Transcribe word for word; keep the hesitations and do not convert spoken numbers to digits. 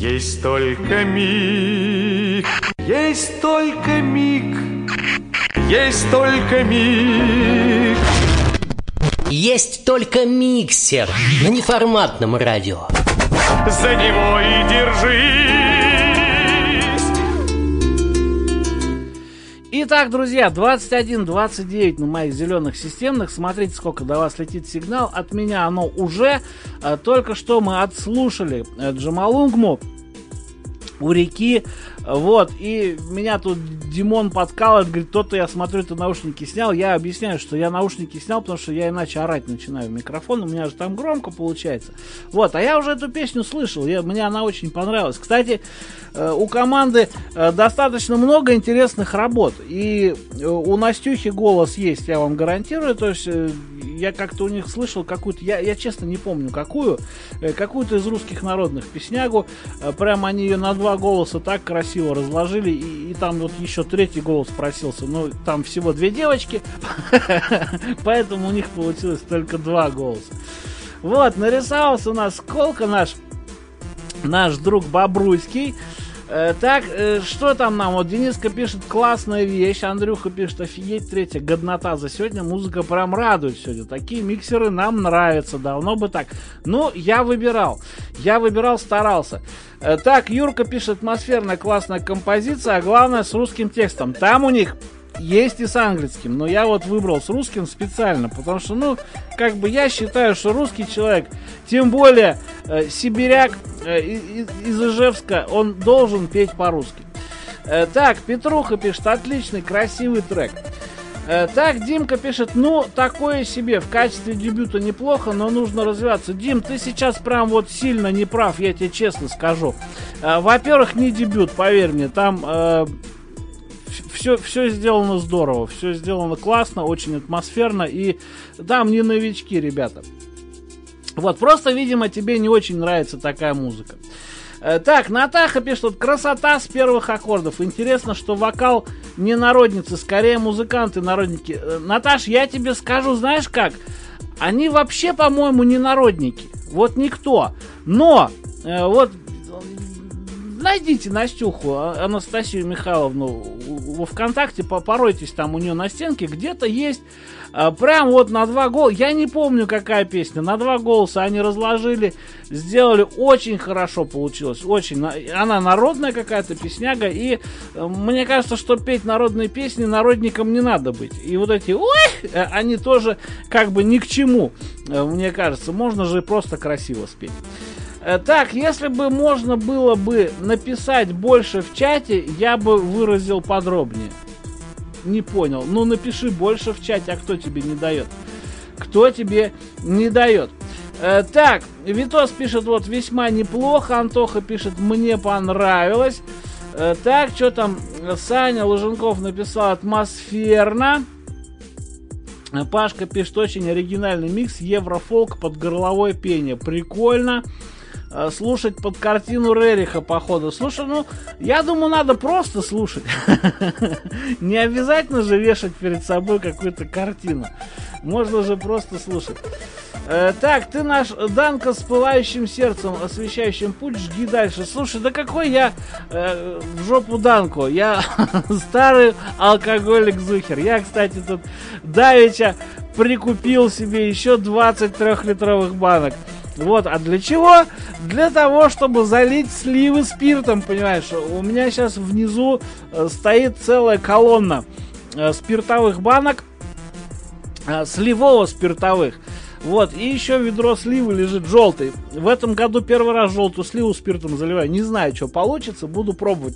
Есть только миг, есть только миг, есть только миг. Есть только миксер на неформатном радио. За него и держись. Итак, друзья, двадцать один двадцать девять на моих зеленых системных. Смотрите, сколько до вас летит сигнал. От меня оно уже. Только что мы отслушали Джамалунгму у реки. Вот, и меня тут Димон подкалывает, говорит, то-то я смотрю, ты наушники снял. Я объясняю, что я наушники снял, потому что я иначе орать начинаю в микрофон, у меня же там громко получается. Вот, а я уже эту песню слышал, я, мне она очень понравилась. Кстати, у команды достаточно много интересных работ, и у Настюхи голос есть, я вам гарантирую, то есть я как-то у них слышал какую-то, я, я честно не помню какую, какую-то из русских народных песнягу, прям они ее на два голоса так красиво разложили, и, и там вот еще третий голос просился, ну там всего две девочки, поэтому у них получилось только два голоса. Вот, нарисовался у нас сколько наш наш друг Бобруйский. Э, так, э, что там нам? Вот Дениска пишет, классная вещь, Андрюха пишет, офигеть, третья годнота за сегодня, музыка прям радует сегодня, такие миксеры нам нравятся, давно бы так. Ну, я выбирал, я выбирал, старался. Э, так, Юрка пишет, атмосферная классная композиция, а главное с русским текстом. Там у них есть и с английским, но я вот выбрал с русским специально, потому что, ну, как бы я считаю, что русский человек, тем более э, сибиряк э, из, из Ижевска, он должен петь по-русски. Э, так, Петруха пишет, отличный, красивый трек. Э, так, Димка пишет, ну, такое себе, в качестве дебюта неплохо, но нужно развиваться. Дим, ты сейчас прям вот сильно не прав, я тебе честно скажу. Э, во-первых, не дебют, поверь мне, там... Э, Все, все сделано здорово, все сделано классно, очень атмосферно, и там не новички, ребята. Вот, просто, видимо, тебе не очень нравится такая музыка. Э, так, Натаха пишет, красота с первых аккордов. Интересно, что вокал не народницы, скорее музыканты-народники. Э, Наташ, я тебе скажу, знаешь как? Они вообще, по-моему, не народники. Вот никто. Но, э, вот... Найдите Настюху, Анастасию Михайловну во ВКонтакте, поройтесь там у нее на стенке, где-то есть а, прям вот на два голоса, я не помню какая песня, на два голоса они разложили, сделали, очень хорошо получилось, очень, она народная какая-то песняга, и мне кажется, что петь народные песни народникам не надо быть, и вот эти ой, они тоже как бы ни к чему, мне кажется, можно же просто красиво спеть. Так, если бы можно было бы написать больше в чате, я бы выразил подробнее. Не понял. Ну, напиши больше в чате, а кто тебе не дает? Кто тебе не дает? Э, так, Витос пишет, вот, весьма неплохо. Антоха пишет, мне понравилось. Э, так, что там? Саня Луженков написал, атмосферно. Пашка пишет, очень оригинальный микс, еврофолк под горловое пение. Прикольно. Слушать под картину Рериха, походу. Слушай, ну, я думаю, надо просто слушать. Не обязательно же вешать перед собой какую-то картину. Можно же просто слушать. Э, так, ты наш Данка с пылающим сердцем, освещающим путь, жги дальше. Слушай, да какой я э, в жопу Данку? Я старый алкоголик Зухер. Я, кстати, тут давеча прикупил себе еще двадцать трехлитровых банок. Вот, а для чего? Для того, чтобы залить сливы спиртом, понимаешь? У меня сейчас внизу э, стоит целая колонна э, спиртовых банок, э, сливово-спиртовых. Вот, и еще ведро сливы лежит желтый. В этом году первый раз желтую сливу спиртом заливаю. Не знаю, что получится, буду пробовать.